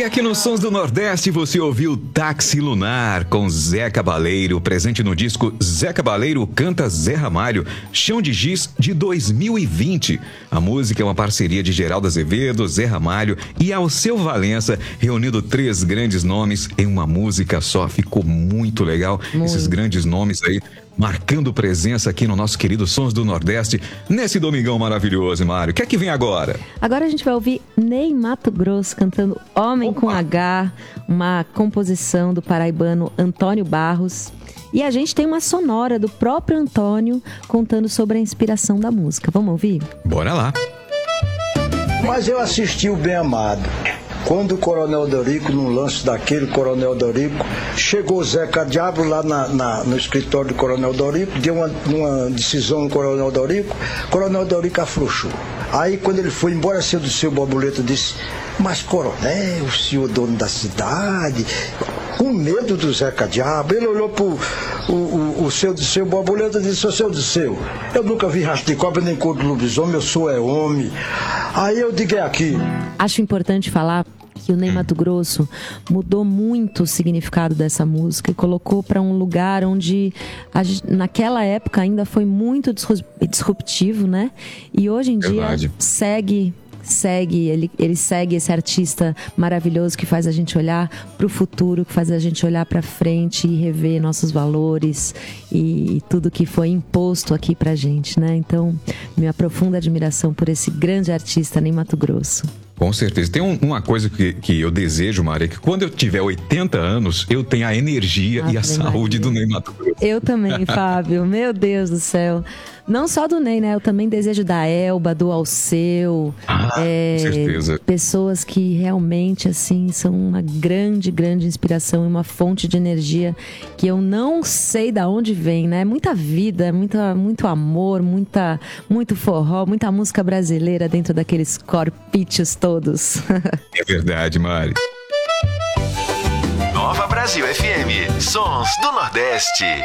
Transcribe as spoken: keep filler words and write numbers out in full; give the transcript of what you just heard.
aqui nos Sons do Nordeste você ouviu Táxi Lunar com Zé Cabaleiro, presente no disco Zé Cabaleiro Canta Zé Ramalho, Chão de Giz de dois mil e vinte. A música é uma parceria de Geraldo Azevedo, Zé Ramalho e Alceu Valença, reunindo três grandes nomes em uma música só. Ficou muito legal, muito. Esses grandes nomes aí marcando presença aqui no nosso querido Sons do Nordeste, nesse domingão maravilhoso, Mário. O que é que vem agora? Agora a gente vai ouvir Ney Matogrosso cantando Homem Opa. com H, uma composição do paraibano Antônio Barros. E a gente tem uma sonora do próprio Antônio contando sobre a inspiração da música. Vamos ouvir? Bora lá. Mas eu assisti o Bem Amado. Quando o Coronel Dorico, num lance daquele, Coronel Dorico, chegou o Zeca Diabo lá na, na, no escritório do Coronel Dorico, deu uma, uma decisão no Coronel Dorico, o Coronel Dorico afrouxou. Aí, quando ele foi embora, seu do seu Borboleta disse: mas, Coronel, o senhor dono da cidade, com medo do Zeca Diabo, ele olhou pro o, o, o seu do seu Borboleta e disse: ô seu do seu, eu nunca vi rastro de cobra nem cor do lobisomem, eu sou é homem. Aí eu digo: é aqui. Acho importante falar que o Ney Matogrosso mudou muito o significado dessa música e colocou para um lugar onde a, naquela época ainda foi muito disruptivo, né? E hoje em Verdade. dia segue... segue, ele, ele segue esse artista maravilhoso que faz a gente olhar para o futuro, que faz a gente olhar para frente e rever nossos valores e, e tudo que foi imposto aqui pra gente, né? Então, minha profunda admiração por esse grande artista, Ney Matogrosso. Com certeza. Tem um, uma coisa que, que eu desejo, Maria, que quando eu tiver oitenta anos, eu tenha a energia ah, e a saúde Maria. do Ney Matogrosso. Eu também, Fábio. Meu Deus do céu. Não só do Ney, né? Eu também desejo da Elba, do Alceu. Ah, é, com certeza. Pessoas que realmente, assim, são uma grande, grande inspiração e uma fonte de energia que eu não sei de onde vem, né? Muita vida, muita, muito amor, muita, muito forró, muita música brasileira dentro daqueles corpítios todos. É verdade, Mari. Nova Brasil F M, Sons do Nordeste.